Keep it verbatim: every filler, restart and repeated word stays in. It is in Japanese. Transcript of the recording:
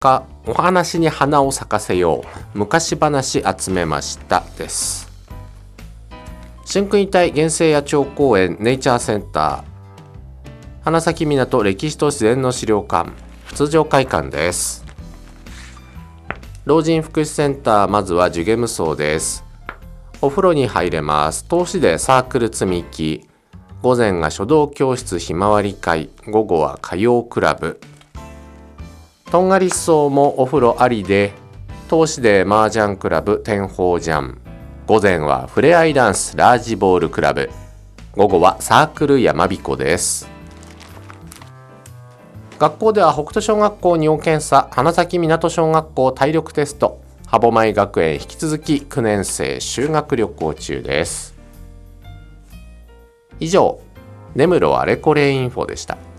日、お話に花を咲かせよう、昔話集めましたです。新国体原生野鳥公園ネイチャーセンター、花咲港歴史と自然の資料館通常会館です。老人福祉センター、まずはジュゲム荘です。お風呂に入れます。通しでサークル積み木、午前が書道教室ひまわり会、午後は歌謡クラブ。とんがり思想もお風呂ありで、通しで麻雀クラブ天宝ジャン、午前はふれあいダンスラージボールクラブ、午後はサークルやまびこです。学校では北斗小学校尿検査、花咲港小学校体力テスト、歯舞学園引き続ききゅうねん生修学旅行中です。以上、根室あれこれインフォでした。